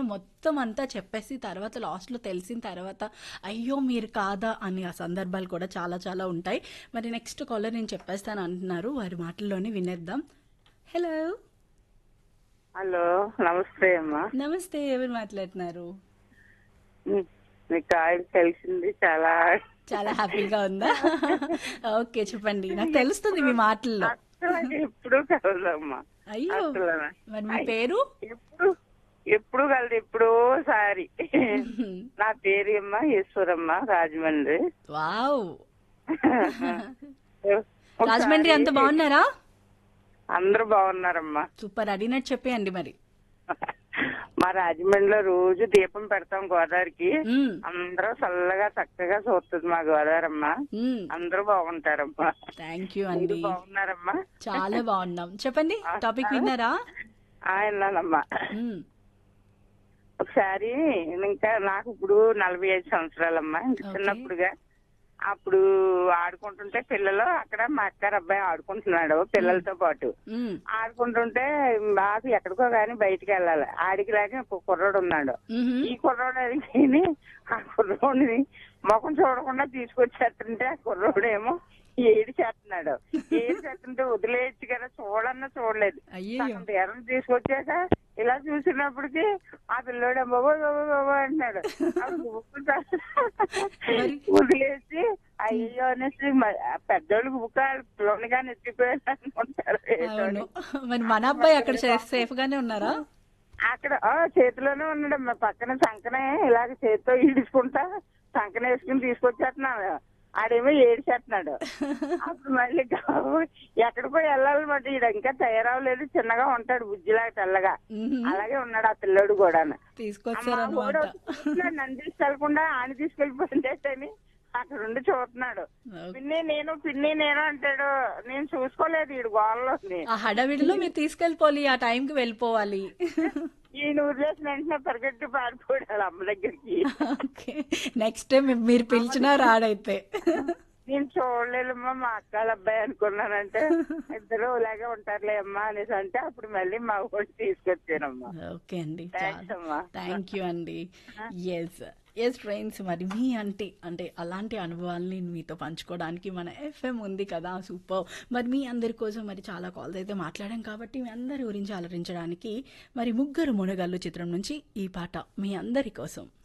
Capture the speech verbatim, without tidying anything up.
ముందుగానే మొత్తం అంతా చెప్పేసి తర్వాత లాస్ట్‌లో తెలిసిన తర్వాత అయ్యో! మీరు కాదా అని ఆ సందర్భాలు కూడా చాలా చాలా ఉంటాయి. మరి నెక్స్ట్ కాలర్ నేను చెప్పేస్తాను అంటున్నారు. వారి మాటల్లోనే వినేద్దాం. హలో! హలో నమస్తే అమ్మా. నమస్తే. ఎవరు మాట్లాడుతున్నారు? ఉమ్, మీకు ఆయన తెలిసింది చాలా. చాలా హ్యాపీగా ఉందా? ఓకే. చెప్పండి. నాకు తెలుస్తుంది మీ మాటల్లో. అసలు ఎప్పుడు కలదమ్మా. అయ్యో! అసలు మరి మీ పేరు? ఎప్పుడు ఎప్పుడు కలదు ఎప్పుడోసారి. నా పేరు అమ్మ ఈశ్వరమ్మ రాజమండ్రి. వావ్! ఒకసారి రాజమండ్రి అంత బాగున్నారా? అందరూ బాగున్నారమ్మా. సూపర్. అడిగినట్టు చెప్పేయండి మరి. మా రాజమండ్రిలో రోజు దీపం పెడతాం గోదావరికి. మ్మ్. అందరూ చల్లగా చక్కగా చూస్తుంది మా గోదావరమ్మ. మ్మ్. అందరూ బాగుంటారమ్మా. థ్యాంక్ యూ మీరు అండి. బాగున్నారమ్మా. చాలా బాగున్నాం. చెప్పండి. టాపిక్ విన్నారా? ఆయనమ్మా మ్మ్. ఒకసారి ఇంకా నాకు ఇప్పుడు నలభై ఐదు సంవత్సరాలమ్మా. ఇంకా ఓకే. చిన్నప్పుడుగా అప్పుడు ఆడుకుంటుంటే పిల్లలు అక్కడ మా అక్కారు అబ్బాయి ఆడుకుంటున్నాడు పిల్లలతో పాటు. మ్మ్. ఆడుకుంటుంటే మాకు ఎక్కడికో గాని బయటికి వెళ్ళాలి. ఆడికి లాగా ఒక కుర్రోడు ఉన్నాడు. మ్హూ. ఈ కుర్రోడు అడిగి ఆ కుర్రోడిని ముఖం చూడకుండా తీసుకొచ్చేస్తుంటే ఆ కుర్రోడు ఏమో ఏడు చేస్తున్నాడు. ఏడు చేస్తుంటే వదిలేయచ్చు కదా, చూడన్నా చూడలేదు. అయ్యయ్యో. సగం తీరం తీసుకొచ్చాక ఇలా చూసినప్పటికి ఆ పిల్లోడు బాబో బాబో బాబో అంటున్నాడు. అప్పుడు బుక్కు మరి? వదిలేసి అయ్యో అనేసి మ- ఆ పెద్దోళ్ళకి బుక్క పిల్లలుగా నెత్తిపోయారు అనుకుంటారు. అవును. మరి మన అబ్బాయి అక్కడ సేఫ్ గానే ఉన్నారా? అక్కడ ఆ చేతిలోనే ఉన్నాడు. మా పక్కన సంకనే ఇలాగ చేతితో ఈడ్చుకుంటా సంకన వేసుకుని తీసుకొచ్చేస్తున్నాడు. ఆడేమో ఏడిచేస్తున్నాడు. అప్పుడు మళ్ళీ గావు- ఎక్కడికో వెళ్ళాలన్నమాట. ఈడ ఇంకా తయారవలేదు, చిన్నగా ఉంటాడు బుజ్జిలాగా తెల్లగా. మ్హూ. అలాగే ఉన్నాడు ఆ పిల్లోడు కూడా. తీసుకొచ్చారనమాట. నన్ను తీసుకెళ్లకుండా ఆయన తీసుకెళ్లిపోయిందేటని అక్కడ ఉండి చూస్తున్నాడు. పిన్ని నేను పిన్ని నేను అంటాడు. నేను చూసుకోలేదు ఈడు గోళ్ళలోని. ఆ హడావిడిలో మీరు తీసుకెళ్ళిపోవాలి. ఆ టైంకి వెళ్ళిపోవాలి. ఈయన వదిలేసిన వెంటనే పరిగెట్టి పారిపోయాడు అమ్మ దగ్గరికి. ఓకే. నెక్స్ట్ టైం మీరు పిలిచినా రాడైతే. నేను చూడలేదమ్మా మా అక్కల అబ్బాయి అనుకున్నానంటే ఇద్దరు ఇలాగే ఉంటారులే అమ్మా అనేసి అంటే అప్పుడు మళ్ళీ మా ఊరికి తీసుకొచ్చానమ్మా. ఓకే అండి. థ్యాంక్స్ అమ్మా. థ్యాంక్ యూ అండి. ఎస్ ఎస్ ఫ్రెండ్స్, మరి మీ అంటే అంటే అలాంటి అనుభవాల్ని మీతో పంచుకోవడానికి మన ఎఫ్ఎం ఉంది కదా, సూపర్. మరి మీ అందరి కోసం మరి చాలా కాల్స్ అయితే మాట్లాడాం కాబట్టి మీ అందరి గురించి ఆలోచించడానికి మరి ముగ్గురు మునగాళ్ళు చిత్రం నుంచి ఈ పాట మీ అందరి కోసం.